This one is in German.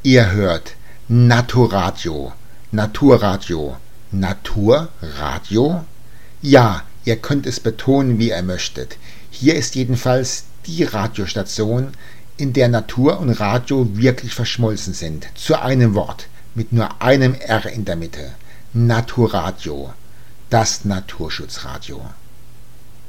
Ihr hört Naturradio. Naturradio. Naturradio? Ja, ihr könnt es betonen, wie ihr möchtet. Hier ist jedenfalls die Radiostation, in der Natur und Radio wirklich verschmolzen sind. Zu einem Wort, mit nur einem R in der Mitte. Naturradio. Das Naturschutzradio.